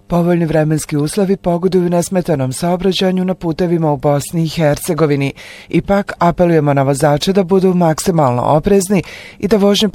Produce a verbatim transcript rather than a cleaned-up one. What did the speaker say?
Povoljni vremenski uslovi pogoduju nesmetanom saobraćajanju na putevima u Bosni i Hercegovini. Ipak apelujemo na vozače da budu maksimalno oprezni i da vožnju